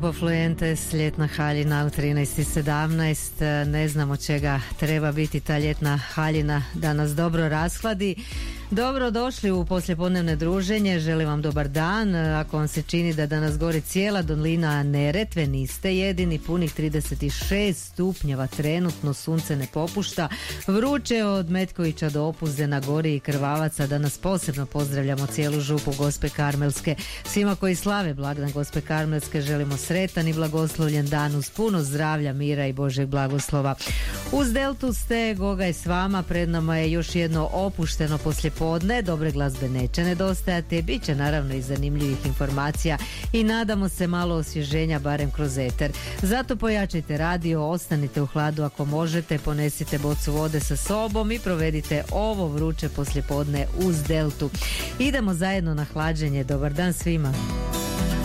Fluentes, ljetna haljina u 13:17. Ne znam od čega treba biti ta ljetna haljina da nas dobro rashladi. Dobro došli u poslijepodnevne druženje, želim vam dobar dan. Ako vam se čini da danas gori cijela dolina Neretve, niste jedini, punih 36 stupnjeva trenutno, sunce ne popušta, vruće od Metkovića do Opuzena, Gori i Krvavaca. Danas posebno pozdravljamo cijelu župu Gospe Karmelske. Svima koji slave blagdan Gospe Karmelske želimo sretan i blagoslovljen dan uz puno zdravlja, mira i Božeg blagoslova. Uz Deltu ste, Goga je s vama, pred nama je još jedno opušteno poslijepodne, dobre glazbe neće nedostajati, bit će naravno i zanimljivih informacija i nadamo se malo osvježenja barem kroz eter. Zato pojačajte radio, ostanite u hladu ako možete, ponesite bocu vode sa sobom i provedite ovo vruće poslijepodne uz Deltu. Idemo zajedno na hlađenje, dobar dan svima.